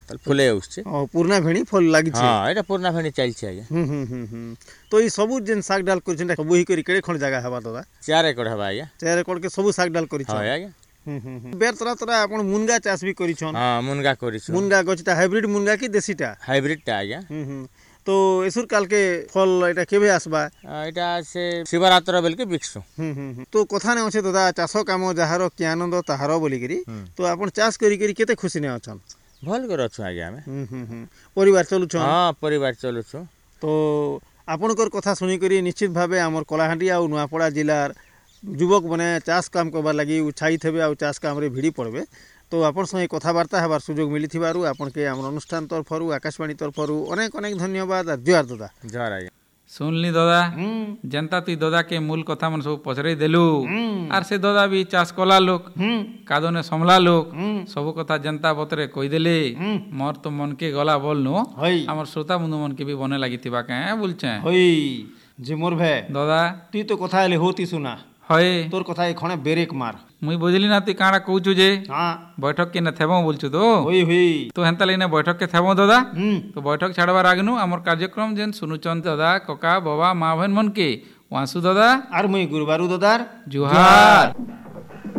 फुले उठছে पुरना भेणी फल लागी हाँ एटा पुरना भेणी चलছে आज्ञा तो ये सब जेन साग डाल कर सब ही करी केड़े खण जगह हवा दादा 4 एकड़ हवा आज्ञा 4 एकड़ के सब साग डाल करी हाँ आज्ञा बेर तरह तरह आपण मुनगा चाष भी करिछन हाँ मुनगा करिछु मुनगा गछटा हाइब्रिड मुनगा की देसीटा हाइब्रिड टा आज्ञा तो एसुर काल के फल एटा केबे आसबा एटा से शिवरात्र बेल के बिकसु तो कथा ने अछि दादा चाष काम जहार कि आनंद ताहार बोली करी तो आपण चाष करी करी केते खुशी ने अछन भल कर अछु आज्ञा हमें परिवार चलु छ हाँ परिवार चलु छु तो आपनकर कथा सुनी करी निश्चित भाबे हमर कलाहांडी आ नुआपड़ा जिलार युवक बने चाष काम करबार लगी उत्साहित हेबे आ चाष काम रे भिड़ी पड़बे तो आपन संगे कथबार्ता हेबार सुजोग मिली थिबारु आपन के हमर अनुष्ठान तरफरु आकाशवाणी तरफरु अनेक अनेक धन्यवाद आ जोहार दादा जोहार आज्ञा सुनली दादा जनता तुई दादा के मूल कथा मन सब पचरे देलु आर से दादा भी चाष कला लोक कादने समला लोक सब कथा जनता बतरे कहि देले मोर तो मन के गला बोलनु हमर श्रोता बंधु मन के भी बने लागि थिबा के बोलछे होई जे मोर भे दादा ती तो कथा एले होती सुना हय तोर कथा ए खणे बेरेक मार मुई बुझली ना ती काणा कहूछु जे हां बैठक के न थेबो बोलछु तो होई होई तो हेंता लेने बैठक के थेबो दादा तो बैठक छाड़बार आगनु हमर कार्यक्रम जेन सुनुचन दादा कका बाबा माँ बहन मन के वासु दादा आर मुई गुरुबारू दादार जोहार।